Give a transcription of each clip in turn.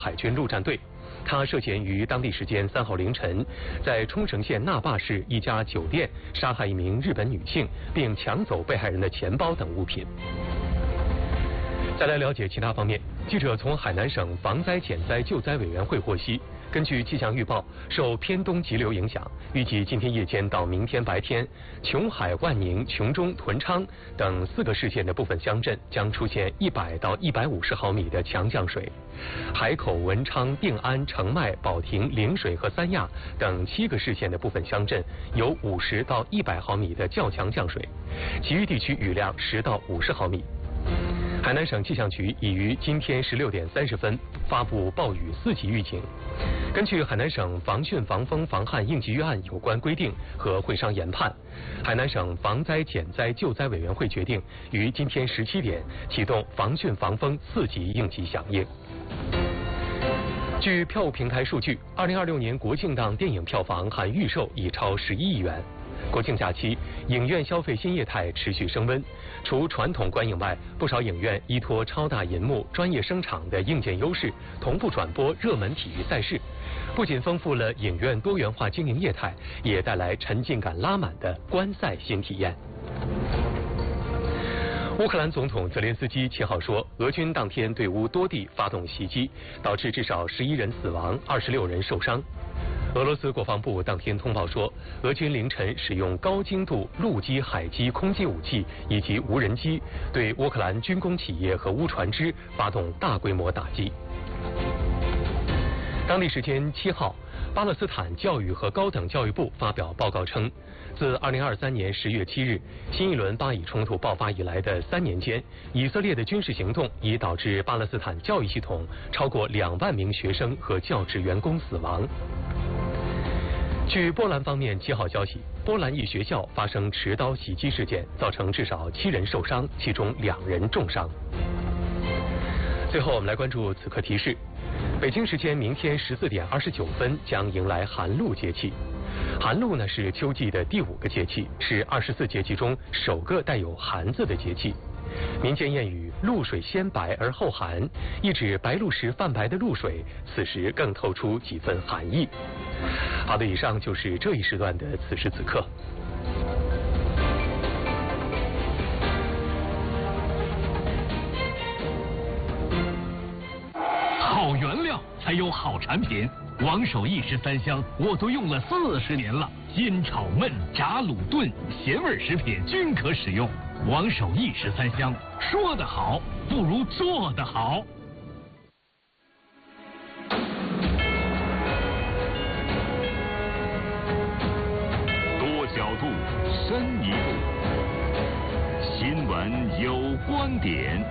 海军陆战队。他涉嫌于当地时间3号凌晨，在冲绳县那霸市一家酒店杀害一名日本女性，并抢走被害人的钱包等物品。再来了解其他方面，记者从海南省防灾减灾救灾委员会获悉，根据气象预报，受偏东急流影响，预计今天夜间到明天白天，琼海、万宁、琼中、屯昌等4个市县的部分乡镇将出现100到150毫米的强降水，海口、文昌、定安、澄迈、保亭、陵水和三亚等7个市县的部分乡镇有50到100毫米的较强降水，其余地区雨量10到50毫米。海南省气象局已于今天16点30分发布暴雨4级预警。根据海南省防汛防风防旱应急预案有关规定和会商研判，海南省防灾减灾救灾委员会决定于今天17点启动防汛防风4级应急响应。据票务平台数据，2026年国庆档电影票房含预售已超11亿元。国庆假期，影院消费新业态持续升温。除传统观影外，不少影院依托超大银幕、专业声场的硬件优势，同步转播热门体育赛事，不仅丰富了影院多元化经营业态，也带来沉浸感拉满的观赛新体验。乌克兰总统泽连斯基7号说，俄军当天对乌多地发动袭击，导致至少11人死亡，26人受伤。俄罗斯国防部当天通报说，俄军凌晨使用高精度陆基、海基、空基武器以及无人机，对乌克兰军工企业和乌船只发动大规模打击。当地时间7号，巴勒斯坦教育和高等教育部发表报告称，自2023年10月7日新一轮巴以冲突爆发以来的3年间，以色列的军事行动已导致巴勒斯坦教育系统超过2万名学生和教职员工死亡。据波兰方面7号消息，波兰一学校发生持刀袭击事件，造成至少7人受伤，其中2人重伤。最后我们来关注此刻提示，北京时间明天14点29分将迎来寒露节气。寒露呢是秋季的第5个节气，是24节气中首个带有寒字的节气。民间谚语“露水先白而后寒”，意指白露时泛白的露水，此时更透出几分寒意。好的，以上就是这一时段的此时此刻。 好原料才有好产品，王守义十3香我都用了40年了，煎、炒、焖、炸、卤、炖，咸味食品均可使用。王守义13香，说得好不如做得好。 多角度，深一步，新闻有观点。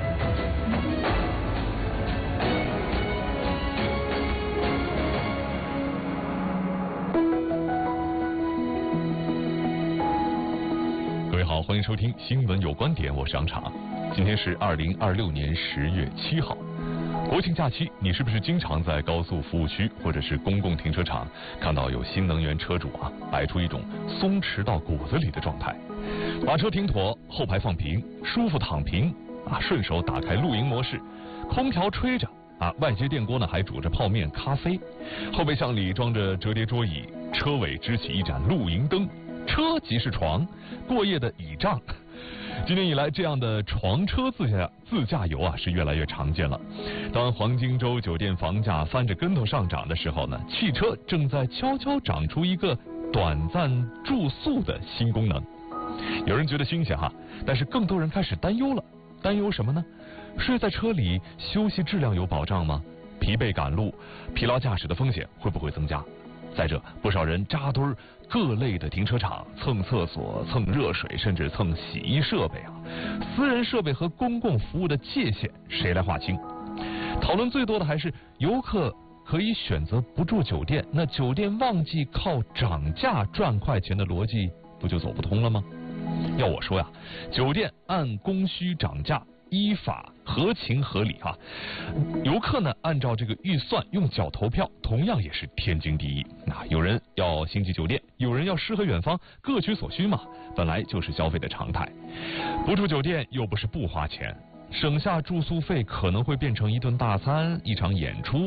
好，欢迎收听新闻有观点，我是杨茶。今天是2026年10月7号，国庆假期，你是不是经常在高速服务区或者是公共停车场看到有新能源车主摆出一种松弛到骨子里的状态，把车停妥，后排放平，舒服躺平顺手打开露营模式，空调吹着外接电锅呢还煮着泡面咖啡，后备箱里装着折叠桌椅，车尾支起一盏露营灯，车即是床，过夜的倚仗。今年以来，这样的床车自驾游是越来越常见了。当黄金周酒店房价翻着跟头上涨的时候呢，汽车正在悄悄长出一个短暂住宿的新功能。有人觉得新鲜但是更多人开始担忧了。担忧什么呢？睡在车里休息质量有保障吗？疲惫赶路、疲劳驾驶的风险会不会增加？再者，不少人扎堆各类的停车场蹭厕所、蹭热水，甚至蹭洗衣设备私人设备和公共服务的界限谁来划清？讨论最多的还是游客可以选择不住酒店，那酒店旺季靠涨价赚快钱的逻辑不就走不通了吗？要我说酒店按供需涨价依法合情合理游客呢按照这个预算用脚投票，同样也是天经地义。有人要星级酒店，有人要诗和远方，各取所需嘛，本来就是消费的常态。不住酒店又不是不花钱， 省下住宿费可能会变成一顿大餐、一场演出，